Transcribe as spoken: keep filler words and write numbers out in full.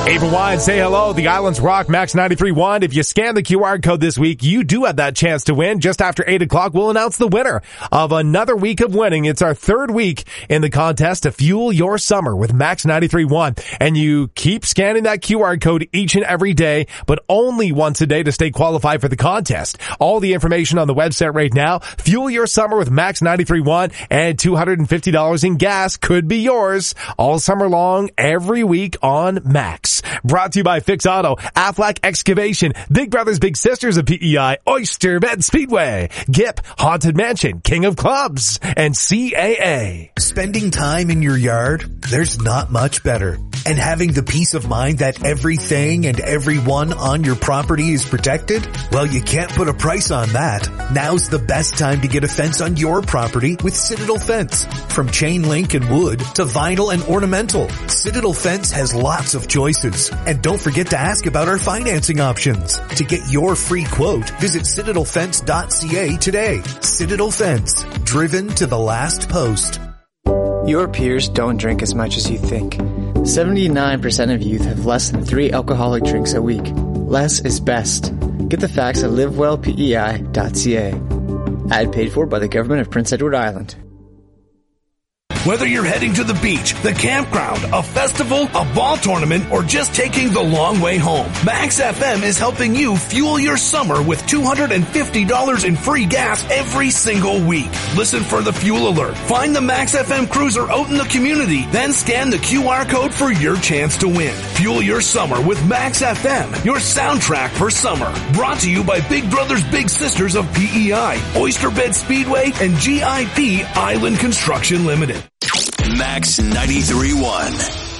Ava Wine, say hello. The Islands Rock Max ninety-three point one. If you scan the Q R code this week, you do have that chance to win. Just after eight o'clock, we'll announce the winner of another week of winning. It's our third week in the contest to fuel your summer with Max ninety-three point one. And you keep scanning that Q R code each and every day, but only once a day to stay qualified for the contest. All the information on the website right now. Fuel your summer with Max ninety-three point one, and two hundred fifty dollars in gas could be yours all summer long, every week on Max. Brought to you by Fix Auto, Aflac Excavation, Big Brothers Big Sisters of P E I, Oyster Bed Speedway, G I P, Haunted Mansion, King of Clubs, and C A A. Spending time in your yard? There's not much better. And having the peace of mind that everything and everyone on your property is protected? Well, you can't put a price on that. Now's the best time to get a fence on your property with Citadel Fence. From chain link and wood to vinyl and ornamental, Citadel Fence has lots of choices. And don't forget to ask about our financing options. To get your free quote, visit citadel fence dot c a today. Citadel Fence, driven to the last post. Your peers don't drink as much as you think. seventy-nine percent of youth have less than three alcoholic drinks a week. Less is best. Get the facts at live well p e i dot c a. Ad paid for by the government of Prince Edward Island. Whether you're heading to the beach, the campground, a festival, a ball tournament, or just taking the long way home, Max F M is helping you fuel your summer with two hundred fifty dollars in free gas every single week. Listen for the fuel alert. Find the Max F M cruiser out in the community, then scan the Q R code for your chance to win. Fuel your summer with Max F M, your soundtrack for summer. Brought to you by Big Brothers Big Sisters of P E I, Oyster Bed Speedway, and G I P Island Construction Limited. Max ninety-three point one.